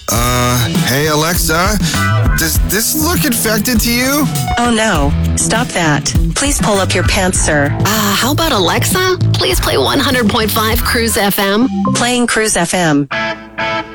Hey Alexa, does this look infected to you? Oh no, stop that. Please pull up your pants, sir. How about Alexa? Please play 100.5 Cruise FM. Playing Cruise FM.